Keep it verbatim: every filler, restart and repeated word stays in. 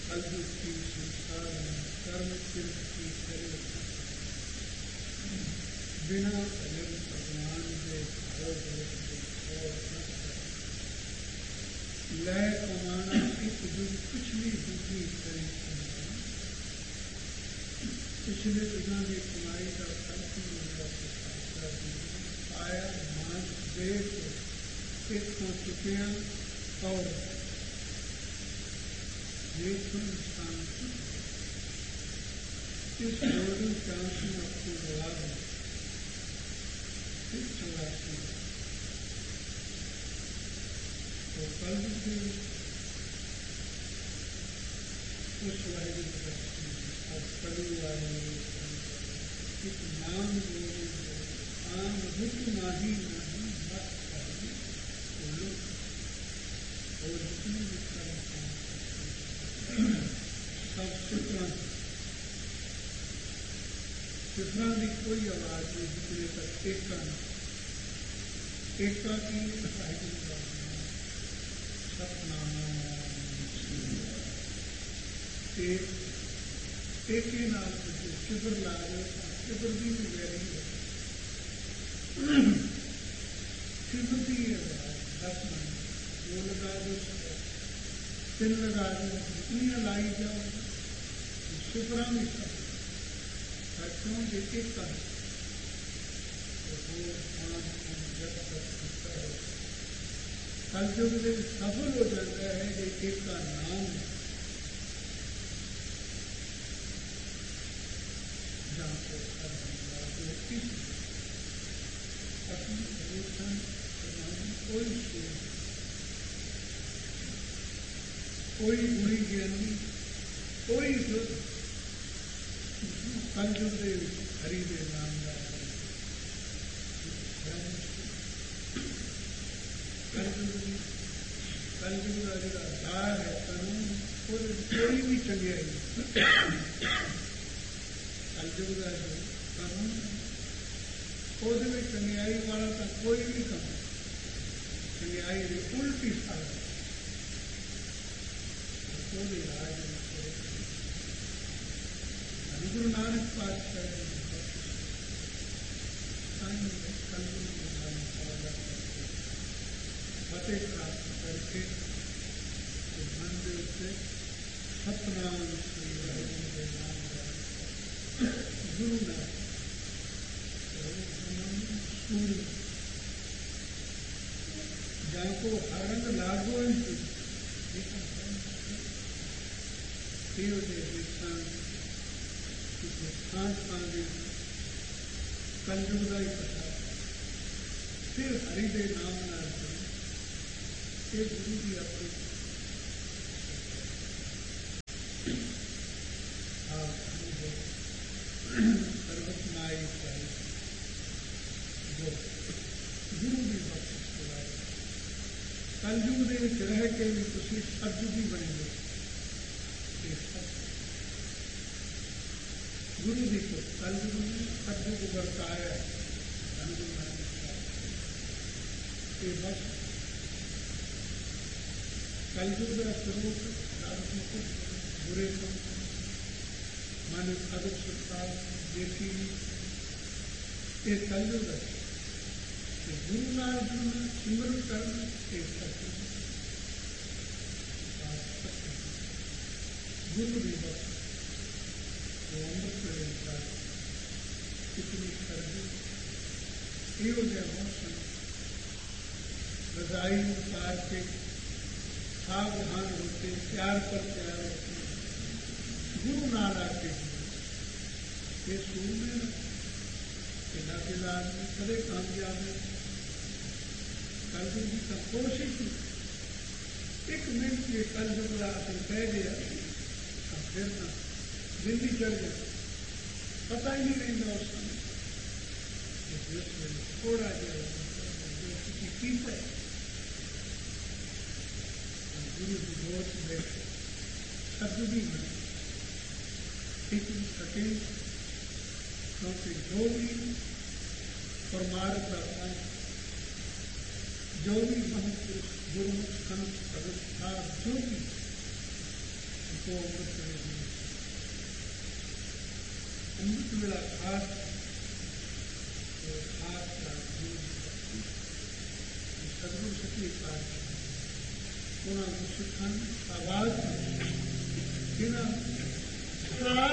कलयुग की संसार में कर्म तीर्थ की करे बिना भजन भगवान के भाव लय कमाना एक युग पिछली दूसरी करे पिछले युगों में कमाई का फल आया मान देश एक हो चुके हैं और ये इंसान इस गोल्डन चांस में आपको जवाब है फिर चौरासी तो कल भी उस वायु और कभी वाले इस नाम लोग आम रुक नाही नहीं मत चाहिए बोलो और इतनी भी सब सुखना सुखना की कोई आवाज नहीं जितने तक एकता एकता की सतनाम एक एक ही नाम से चित्र ला रहे चित्र भी वैरी है चित्र भी है दस मन दो लगा दो तीन लगा दो जितनी लाई जाओ शुक्रा में सब क्यों एक का तो वो पाँच जब तक सकता है कल जो मुझे सफल हो जाता है एक एक का नाम जहाँ को अपनी परिवर्तन कोई कोई बुरी ज्ञानी कोई जो कलयुग दे हरि दे नाम का कलयुग कलयुग का जो आधार है कानून कोई भी चंगियाई कलयुग का जो कानून ਉਹਦੇ ਵਿੱਚ ਚੰਗਿਆਈ ਵਾਲਾ ਤਾਂ ਕੋਈ ਵੀ ਕੰਮ ਚੰਗਿਆਈ ਦੀ ਉਲਟੀ ਸਾਰਾ ਉਹਦੇ ਰਾਜ ਵਿੱਚ ਗੁਰੂ ਨਾਨਕ ਪਾਤਸ਼ਾਹ ਨੇ ਸਾਨੂੰ ਕਲਯੁਗ ਦੇ ਨਾਮ ਪਾਇਆ ਫਤਿਹ ਪ੍ਰਾਪਤ ਕਰਕੇ ਮਨ ਦੇ ਉੱਤੇ ਸਤਨਾਮ ਸ੍ਰੀ ਵਾਹਿਗੁਰੂ ਦੇ ਨਾਮ ਦਾ ਗੁਰੂ ਨਾਨਕ जाको हरण लागो कलयुग का ही पता फिर हरि के नाम नाल ये गुरु की अपनी सर्वतनाई चाहिए गुरु की बख्शिश कराए कलयुग के रह के भी तुम सतयुगी बने हो गुरु जी को कलयुग में सतयुग बरताया बस कलयुग का स्वरूप बुरे मन अदब सत्ता देखी ये कलयुग है गुरु नानक जी ने सिमरन करना एक सत्य गुरु भी बस वो अमृत रहता कितनी सर्दी ये हो गया मौसम रजाई उतार के सावधान होते प्यार पर प्यार होते गुरु नानक के ये सुन में पिला पिला आदमी कदे कामयाब है कलयुग की कोशिश एक मिनट के कलयुग आकर कह गया अब फिर ना दिल्ली चढ़ गया पता ही नहीं रहता उस समय थोड़ा जाए जो किसी चीज है गुरु की बहुत बैठे सदगुरु में इतनी सके क्योंकि जो भी परमार्थ का जो भी महापुरुष गुरुमुख संत अवस्था जो भी वो अमृत मिलेगी। अमृत मिला खास तो खास का सदगुरु सती पास उन्होंने सिखाने आवाज